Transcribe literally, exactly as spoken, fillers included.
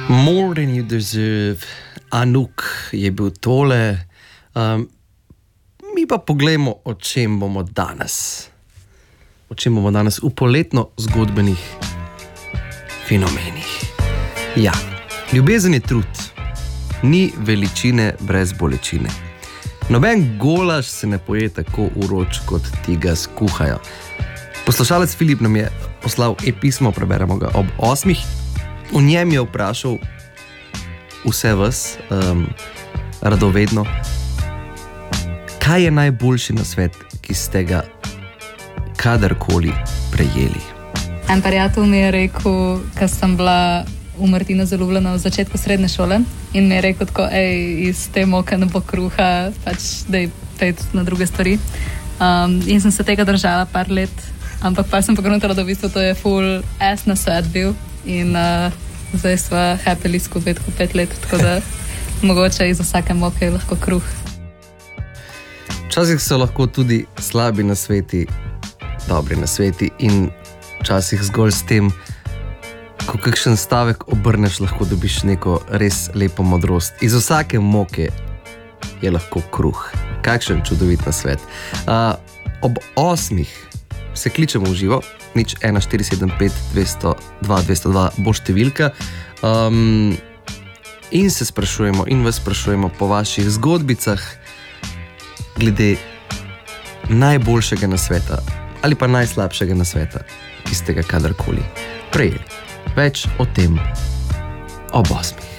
More than you deserve. Anouk je bil tole. Um, mi pa poglejmo, o čem bomo danes. O čem bomo danes v poletno zgodbenih fenomenih. Ja, ljubezen je trud. Ni veličine brez bolečine. Noben golaž se ne poje tako uroč, kot ti ga skuhajo. Poslušalec Filip nam je poslal e-pismo, preberemo ga ob osmih. V njem je vprašal vse vas, um, radovedno, kaj je najboljši nasvet, ki ste ga kadarkoli prejeli. En prijatelj mi je rekel, ko sem bila v Martinu zaljubljena v začetku srednje šole in mi je rekel tako, ej, iz te moke ne bo kruha, pač daj pet na druge stvari. Um, in sem se tega držala par let, ampak pa sem pogledala, da v bistvu to je full ass na svet bil in uh, zdaj sva happily skupaj tako pet let, tako da mogoče iz vsake moke je lahko kruh. Včasih so lahko tudi slabi nasveti, dobri nasveti in včasih zgolj s tem, ko kakšen stavek obrneš, lahko dobiš neko res lepo modrost. Iz vsake moke je lahko kruh. Kakšen čudovit nasvet. Uh, ob osmih se kličemo v živo, nič ena štiri sedem pet dvesto dva dvesto dva bo številka. Um, in se sprašujemo in vas sprašujemo po vaših zgodbicah glede najboljšega nasveta ali pa najslabšega nasveta, ki ste ga kadarkoli prejeli. Več o tem ob osmih.